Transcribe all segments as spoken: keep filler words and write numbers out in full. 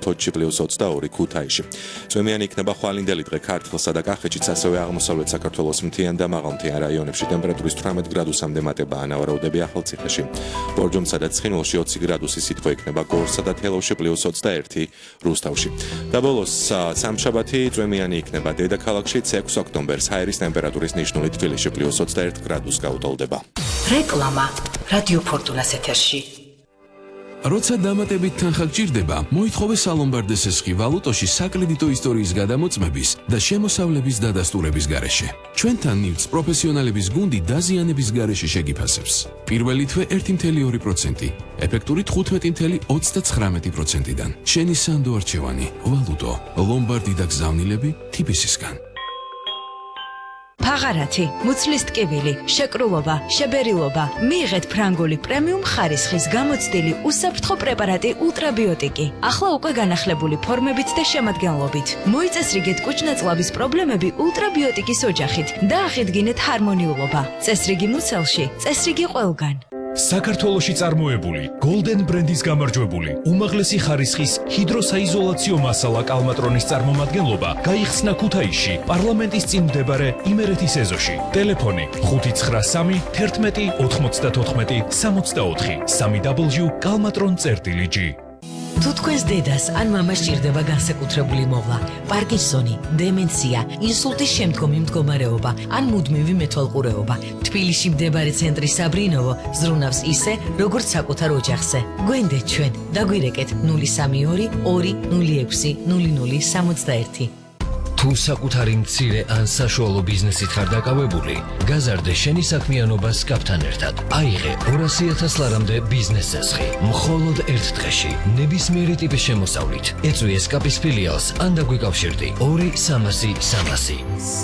თოჯში პლუს ოცდაორი ქუთაისში. წვიმიანი იქნება ხვალინდელი დღე ქართლსა და კახეთშიც, ასევე აღმოსავლეთ საქართველოს მთიან და მაღალმთიან რაიონებში ტემპერატურის თვრამეტ გრადუსამდე მატებაა ნავარაუდები ახალციხეში. ბორჯომსა და ცხინვალში ოცი გრადუსი სითბო იქნება, გორსა და თელავში პლუს ოცდაერთი, რუსთავში. და ბოლოს სამშაბათი წვიმიანი იქნება დედაქალაქშიც ექვსი ოქტომბერს ჰაერის ტემპერატურის ნიშნული თბილისში პლუს ოცდაერთი გრადუს გაუტოლდება. რეკლამა რადიო ფორტუნას ეთერში. როცა დამატებით თანხა გჭირდება, მოითხოვე სალომბარდეს ესხი ვალუტოში საკრედიტო ისტორიის გადამოწმების და შემოსავლების დადასტურების გარეშე. ჩვენთან ნივთს პროფესიონალების გუნდი დაზიანების გარეშე შეგიფასებს. პირველი თვე ერთი კoma ორი პროცენტი, ეფექტური თხუთმეტი კoma ოცდაცხრამეტი პროცენტიდან. შენი სანდო არჩევანი, ვალუტო, ლომბარდი და გზავნილები თიბისისგან. ფაღარათი, მუცლის ტკივილი, შეკრულობა, შებერილობა. მიიღეთ ფრანგული პრემიუმ ხარისხის გამოცდილი უსაფრთხო პრეპარატი ულტრაბიოტიკი. ახლა უკვე განახლებული ფორმებით და შემადგენლობით. მოიწესრიგეთ კუჭ-ნაწლავის პრობლემები ულტრაბიოტიკის ოჯახით და აღიდგინეთ ჰარმონიულობა. წესრიგი მუცელში, წესრიგი ყველგან. საქართველოში წარმოებული Golden ბრენდის გამარჯვებული უმაღლესი ხარისხის ჰიდროსაიზოლაციო მასალა კალმატრონის წარმომადგენლობა გაიხსნა ქუთაისში პარლამენტის წინ მდებარე იმერეთის ეზოში. ტელეფონი ხუთი ცხრა სამი თერთმეტი ოთხმოცდათოთხმეტი სამოცდაოთხი სამი დაბლიუ კალმატრონ წერტილი ჯი. თუ თქვენს დედას ან მამას ჭირდება განსაკუთრებული მოვლა, პარკინსონი, დემენცია, ინსულტის შემდგომი მდგომარეობა ან მუდმივი მეთვალყურეობა, თბილისში მდებარე ცენტრი საბრინოვო ზრუნავს ისე, როგორც საკუთარ ოჯახზე. გვენდეთ ჩვენ, დაგვირეკეთ ნული სამი ორი ორი ნული ექვსი ნული ნული სამოცდაერთი. თუ საკუთარი მცირე ან საშუალო ბიზნესით ხარ დაკავებული, გაზარდე შენი საქმიანობა სკაფთან ერთად. აიღე ორასი ათას ლარამდე ბიზნეს ზესხი. მხოლოდ ერთ დღეში, ნებისმიერი ტიპის შემოსავლით. ეწვი სკაფის ფილიალს ან დაგვიკავშირდი ორი სამასი სამასი.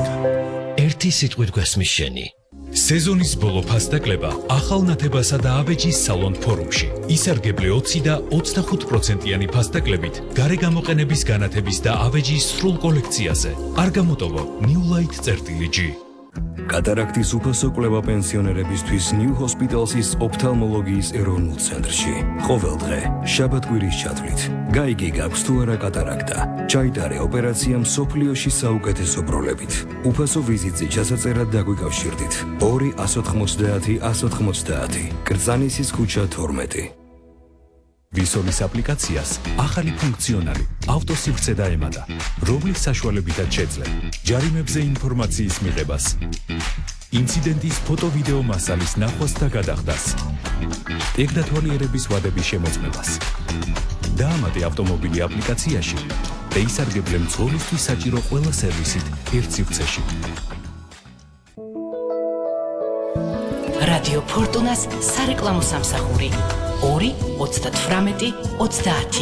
ერთი სიტყვით გვესმის შენი. სეზონის ბოლო ფასდაკლება ახალ ნათებასა და აბეჯის სალონ ფორუმში. ისარგებლე ოცი და ოცდახუთ პროცენტიანი ფასდაკლებით გარეგამოყენების განათების და აბეჯის სრულ კოლექციაზე. არ გამოტოვო New Light წერტილი ჯი. კატარაქტის უფასო კვლევა პენსიონერებისთვის New Hospital's ოფთალმოლოგიის ეროვნულ ცენტრში. ყოველ დღე შაბათ-კვირის ჩათვლით. გაიგე გაქვს თუ არა კატარაქტა. ჩაიტარე ოპერაცია მსოფლიოში საუკეთესო პროლებით. უფასო ვიზიტზე ჩასაწერად დაგვიკავშირდით. ორი ათას ოთხმოცდაათი ათას ოთხმოცდაათი. კრძანისის ქუჩა თორმეტი. ვისოლის აპლიკაციას ახალი ფუნქციონალი ავტოსივრცე დაემატა, რომლის საშუალებითაც შეძლებ ჯარიმებზე ინფორმაციის მიღებას, ინციდენტის ფოტო-ვიდეო მასალის ნახვას და გადახდას, ტექნათვალიერების ვადების შემოწმებას. დაამატე ავტომობილი აპლიკაციაში და ისარგებლე მძღოლისთვის საჭირო ყველა სერვისით ერთ სივრცეში. რადიო ფორტუნას სარეკლამო სამსახური ორი ოცდათვრამეტი ოცდაათი.